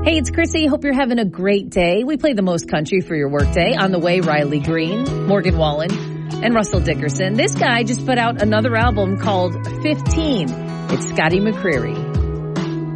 Hey, it's Chrissy. Hope you're having a great day. We play the most country for your workday. On the way, Riley Green, Morgan Wallen, and Russell Dickerson. This guy just put out another album called 15. It's Scotty McCreery.